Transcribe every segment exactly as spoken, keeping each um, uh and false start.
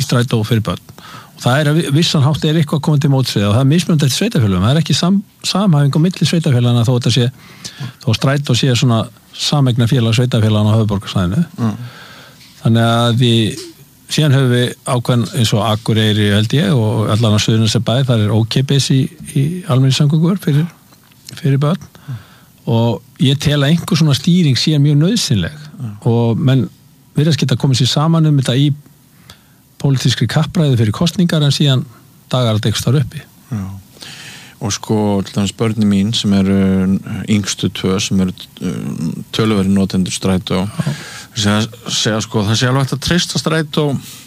strætó fyrir börn og það er að vissan hátt er eitthvað komið til mótsvið og það er mismunandi eftir sveitafélögum, það er ekki sam, samhæfing á milli sveitafélagana þó þetta sé þó strætó sé svona sameigna sveitafélagana á höfuðborgarsvæðinu mm. þannig að við síðan höfum við ákveðin eins og Akureyri held ég og allan á Suðurnesjabæ það er ókeypis í, í almenningssamgöngur fyrir, fyrir börn mm. og ég tel að einhver svona stýring sé mjög nauðsynleg mm. og menn virðast geta komið sér saman um þetta í pólitískri kappræði fyrir kosningar en síðan dagar að dekst þar uppi Já. Og sko til dæmis börni mín sem eru yngstu tvö sem eru töluveri notendur strætó segja, segja sko það sé alveg hægt að treysta strætó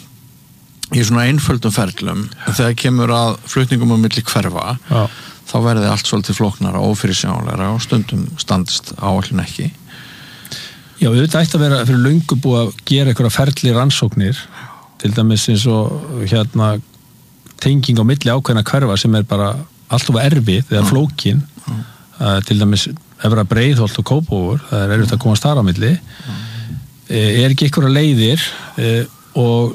í svona einföldum ferlum en þegar kemur að flutningum á milli hverfa Já. Þá verði allt svolítið flóknara og ófyrirsjáanlegra og stundum standist áallin ekki Já, við veitum ætti að vera fyrir löngu búið að gera einhverja ferli rannsóknir til dæmis eins og hérna tenging á milli ákveðna hverfa sem er bara alltaf erfið eða flókin mm. uh, til dæmis Efra Breiðholt og Kópavogur það er erfitt að komast þar á milli mm. er ekki einhverja leiðir uh, og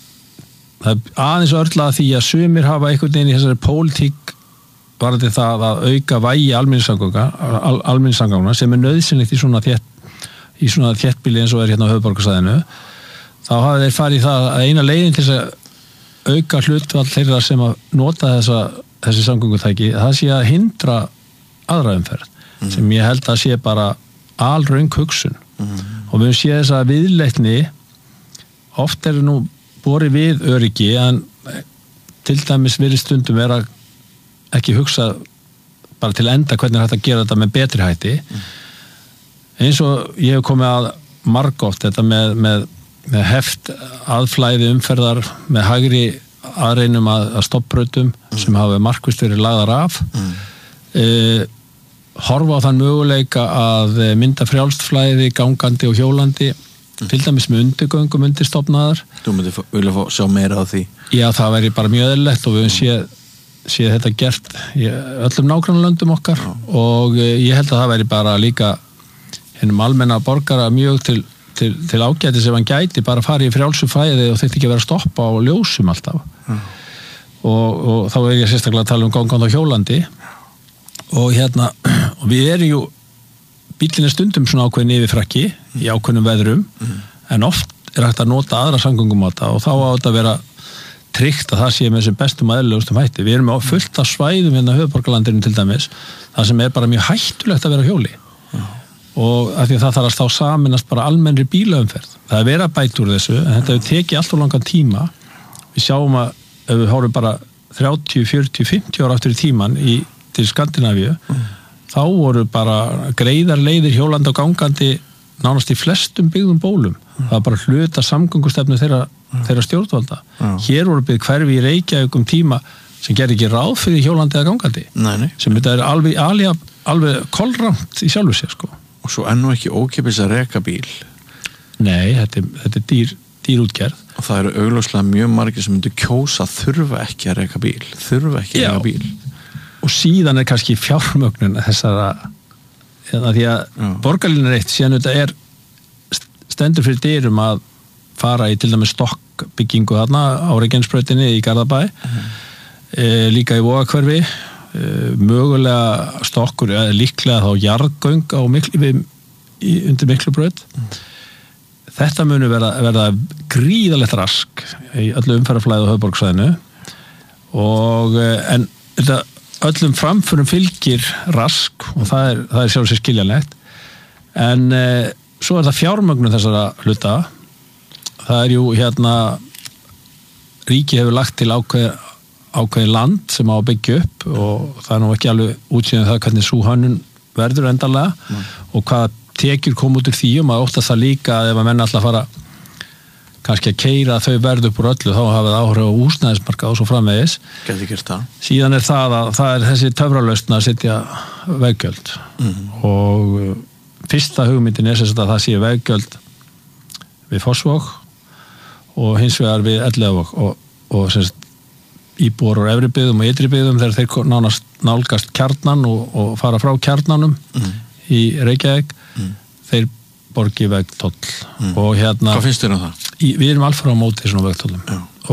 það er aðeins örlað því að sumir hafa einhvern veginn í þessari pólitík varandi það að auka vægi almenningssamgangna almenningssamgangna sem er nauðsynlegt í svona þétt í svona þéttbýli eins og er hérna á höfuðborgarsvæðinu þá hafa þeir farið í það að eina leiðin til þess að auka hlutvall þeirra sem að nota þessa þessi samgöngutæki, það sé að hindra aðra umferð, mm. sem ég held að sé bara alröng hugsun mm. og við séum þess að viðleitni oft er nú borið við öryggi en til dæmis verið stundum vera ekki hugsa bara til enda hvernig hægt að gera þetta með betri hætti mm. eins og ég hef komið að margótt þetta með, með, með heft aðflæði umferðar með hægri aðreinum að, að stoppbrautum mm. sem hafa markvisst verið lagðar af mm. e, horfa á þann möguleika að mynda frjálst flæði, gangandi og hjólandi mm. til dæmis með undirgöngum undirstofnaðar. Þú myndir vilja fá sjá meira á því? Já, það væri bara mjög eðlilegt og við höfum séð, séð þetta gert í öllum nágrannalöndum okkar mm. og e, ég held að það væri bara líka hennum almenna borgara mjög til til, til ágætis ef hann gæti bara að fara í frjálsu fæði og þetta ekki vera að stoppa á ljósum alltaf mm. og, og þá er ég sérstaklega að tala um gangandi og hjólandi og hérna og við erum jú bíllinn er stundum svona ákveðin yfirfrakki mm. í ákveðnum veðrum mm. en oft er hægt að nota aðra samgöngumáta og þá á þetta að vera tryggt að það sé með þessum bestum og eðlilegustum hætti. Við erum á fullt af svæðum hérna höfuðborgarlandinu til dæmis það sem er bara mjög hættulegt að vera á hjóli mm. og af því að það þarf að stá saminast bara almennri bílaumferð. Það er verið að bæta úr þessu en þetta hefur tekið allt of langan tíma. Við sjáum að ef við horfum bara þrjátíu, fjörutíu, fimmtíu ára aftur í tíman í, til Skandinavíu mm. þá voru bara greiðar leiðir hjólandi og gangandi nánast í flestum byggðum bólum. Mm. Það var bara hluta samgöngustefnu þeirra, mm. þeirra stjórnvalda. Mm. Hér voru byggð hverfi í Reykjavík um tíma sem gerði ekki ráð fyrir hjólandi eða gangandi. Nei, nei. Sem þetta er alveg, alveg, alveg kolramt í sjálfu sér sko. Og svo ennú ekki ókeypis að reka bíl. Nei, þetta er, þetta er dýr, dýr útgerð. Og það eru augljóslega mjög margir sem myndu kjósa þurfa ekki að reka bíl. Þurfa ekki að reka bíl. Og síðan er kannski fjármögnun þessara, því að borgarlínan er eitt, síðan þetta er stendur fyrir dyrum að fara í til dæmis stokkbyggingu þarna á Reykjanesbrautinni í Garðabæ, mm. e, líka í Vogahverfi, e, mögulega stokkur, eða líklega þá jarðgöng á miklu, í, undir Miklubraut. Mm. Þetta muni verða, verða gríðalegt rask í öllu umferðarflæði á höfuðborgarsvæðinu og en þetta öllum framförum fylgir rask og það er, það er sjálf sér skiljanlegt en e, svo er það fjármögnun þessara hluta. Það er jú hérna ríki hefur lagt til ákveð, ákveð land sem á að byggja upp og það er nú ekki alveg útsýnið það hvernig sú hönnun verður endanlega mm. og hvaða tekjur kom út úr því og maður óttast það líka að ef að menn alltaf fara kannski að keyra þau verð upp úr öllu þá hafa það áhrif á húsnæðismarkað og svo framvegis. Gæti gert það. Síðan er það að það er þessi töfralausn að setja veggjöld mm. og fyrsta hugmyndin er að það sé veggjöld við Fossvog og hins vegar við Elliðavog og, og semst íbúar úr efri byggðum og ytri byggðum þegar þeir nánast nálgast kjarnan og, og fara frá kjarnanum mm. í Reykjavík mm. þeir borgi vegtoll mm. og hérna hvað finnst þér um það? Í, við erum alfara á móti svona vegtollum. Já.